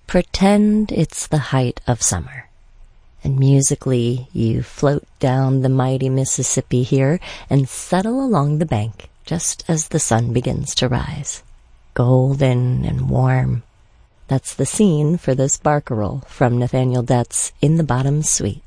Pretend it's the height of summer, and musically you float down the mighty Mississippi here and settle along the bank just as the sun begins to rise. Golden and warm. That's the scene for this barcarolle from Nathaniel Dett's In the Bottom Suite.